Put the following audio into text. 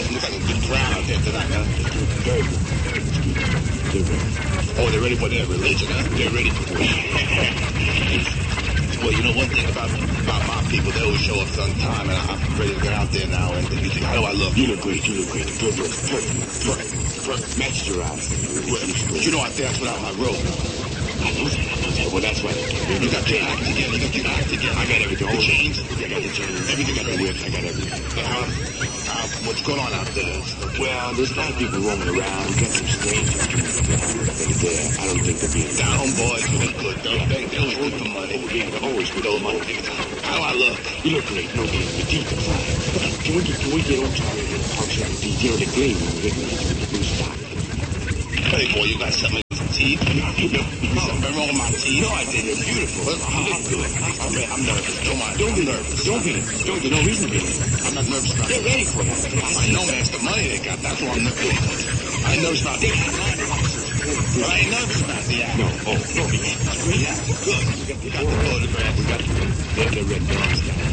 looks like a good crowd out there tonight, huh? Very good. Oh, they're ready for their religion, huh? They're ready for it. Well, you know, one thing about my people, they always show up on time, and I'm ready to get out there now, and you think, how do I look? You look great. Good. Perfect. Matched your eyes. But you know, I dance without my robe. I know that. Well, that's right. You got your act together. I got everything. The chains? I got the chains. Everything got the whips. I got everything. What's going on out there? Well, there's a lot of people roaming around. We got some strangers coming down. I don't think they're being down boys look good, don't they? They always look for money. Always with old money. How I look? You look great. No, the teeth are fine. Can we get on top of the function of the teeth? You know, the gleam when we get the blue stock. Hey, boy, you got something in your teeth? Something wrong with my teeth? No, I did. They're beautiful. I'm good. I'm nervous. Don't be nervous. Don't be. There's no reason to be nervous. I'm not nervous about They're ready for you. I know, man. It's the money they got. That's what I'm nervous about. I ain't nervous about that. But I ain't nervous about the act. No. Oh, no. It's great. Good. We got the photograph. We got the red dogs down.